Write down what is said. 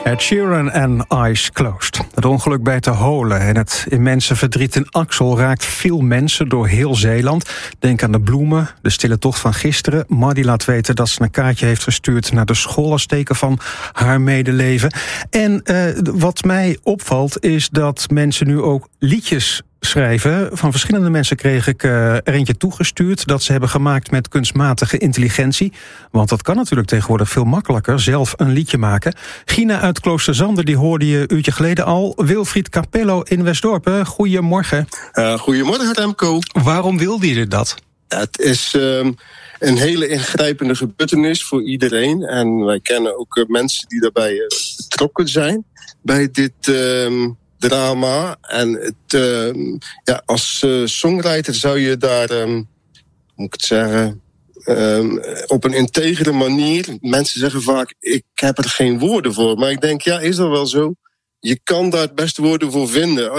Ed Sheeran en Eyes Closed. Het ongeluk bij Ter Holen en het immense verdriet in Axel raakt veel mensen door heel Zeeland. Denk aan de bloemen, de stille tocht van gisteren. Maddy laat weten dat ze een kaartje heeft gestuurd naar de school als teken van haar medeleven. En wat mij opvalt is dat mensen nu ook liedjes schrijven. Van verschillende mensen kreeg ik er eentje toegestuurd dat ze hebben gemaakt met kunstmatige intelligentie. Want dat kan natuurlijk tegenwoordig veel makkelijker, zelf een liedje maken. Gina uit Kloosterzander, die hoorde je een uurtje geleden al. Wilfried Capello in Westdorp, goedemorgen. Goedemorgen Remco. Waarom wilde je dat? Het is een hele ingrijpende gebeurtenis voor iedereen. En wij kennen ook mensen die daarbij betrokken zijn bij dit drama. En als songwriter zou je daar, moet ik het zeggen, op een integere manier. Mensen zeggen vaak, ik heb er geen woorden voor. Maar ik denk, ja, is dat wel zo? Je kan daar best woorden voor vinden.